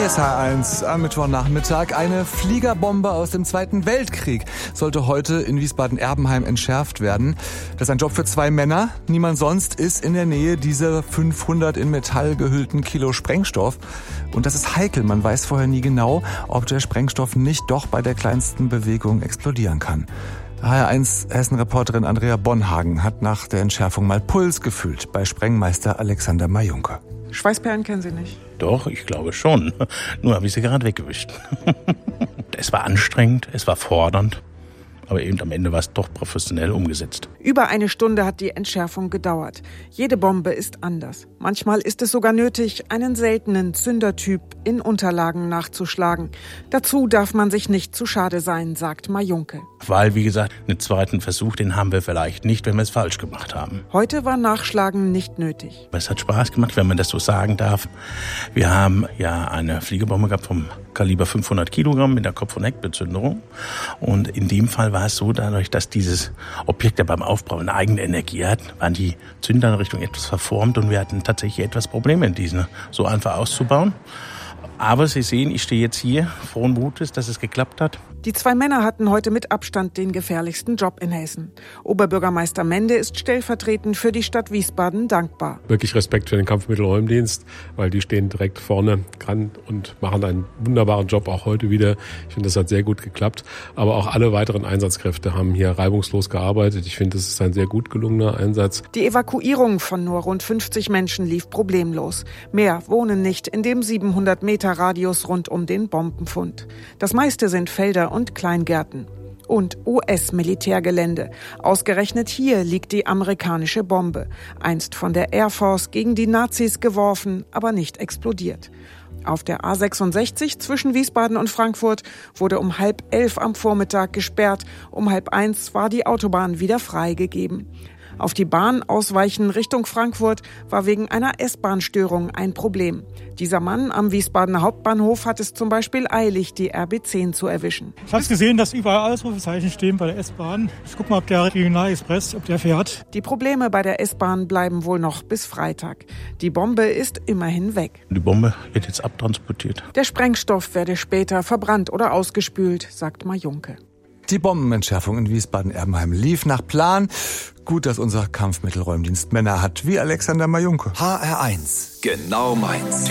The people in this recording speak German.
Hier ist H1 am Mittwochnachmittag. Eine Fliegerbombe aus dem Zweiten Weltkrieg sollte heute in Wiesbaden-Erbenheim entschärft werden. Das ist ein Job für 2 Männer. Niemand sonst ist in der Nähe dieser 500 in Metall gehüllten Kilo Sprengstoff. Und das ist heikel. Man weiß vorher nie genau, ob der Sprengstoff nicht doch bei der kleinsten Bewegung explodieren kann. HR1 Hessen-Reporterin Andrea Bonhagen hat nach der Entschärfung mal Puls gefühlt bei Sprengmeister Alexander Majunke. Schweißperlen kennen Sie nicht? Doch, ich glaube schon. Nur habe ich sie gerade weggewischt. Es war anstrengend, es war fordernd. Aber eben am Ende war es doch professionell umgesetzt. Über eine Stunde hat die Entschärfung gedauert. Jede Bombe ist anders. Manchmal ist es sogar nötig, einen seltenen Zündertyp in Unterlagen nachzuschlagen. Dazu darf man sich nicht zu schade sein, sagt Majunke. Weil, wie gesagt, einen zweiten Versuch, den haben wir vielleicht nicht, wenn wir es falsch gemacht haben. Heute war Nachschlagen nicht nötig. Es hat Spaß gemacht, wenn man das so sagen darf. Wir haben ja eine Fliegerbombe gehabt vom Kaliber 500 Kilogramm mit der Kopf- und Heckbezünderung. Und in dem Fall war es so, dadurch, dass dieses Objekt ja beim Aufbau eine eigene Energie hat, waren die Zünderrichtungen etwas verformt und wir hatten tatsächlich etwas Probleme in diesen so einfach auszubauen. Aber Sie sehen, ich stehe jetzt hier, frohen Mutes, dass es geklappt hat. Die 2 Männer hatten heute mit Abstand den gefährlichsten Job in Hessen. Oberbürgermeister Mende ist stellvertretend für die Stadt Wiesbaden dankbar. Wirklich Respekt für den Kampfmittelräumdienst, weil die stehen direkt vorne dran und machen einen wunderbaren Job auch heute wieder. Ich finde, das hat sehr gut geklappt. Aber auch alle weiteren Einsatzkräfte haben hier reibungslos gearbeitet. Ich finde, das ist ein sehr gut gelungener Einsatz. Die Evakuierung von nur rund 50 Menschen lief problemlos. Mehr wohnen nicht in dem 700 Meter Radius rund um den Bombenfund. Das meiste sind Felder und Kleingärten. Und US-Militärgelände. Ausgerechnet hier liegt die amerikanische Bombe. Einst von der Air Force gegen die Nazis geworfen, aber nicht explodiert. Auf der A66 zwischen Wiesbaden und Frankfurt wurde um 10:30 am Vormittag gesperrt. Um 12:30 war die Autobahn wieder freigegeben. Auf die Bahn ausweichen Richtung Frankfurt war wegen einer S-Bahn-Störung ein Problem. Dieser Mann am Wiesbadener Hauptbahnhof hat es zum Beispiel eilig, die RB10 zu erwischen. Ich habe gesehen, dass überall Ausrufezeichen stehen bei der S-Bahn. Ich gucke mal, ob der Regionalexpress, ob der fährt. Die Probleme bei der S-Bahn bleiben wohl noch bis Freitag. Die Bombe ist immerhin weg. Die Bombe wird jetzt abtransportiert. Der Sprengstoff werde später verbrannt oder ausgespült, sagt Majunke. Die Bombenentschärfung in Wiesbaden-Erbenheim lief nach Plan. Gut, dass unser Kampfmittelräumdienst Männer hat, wie Alexander Majunke. HR1, genau meins.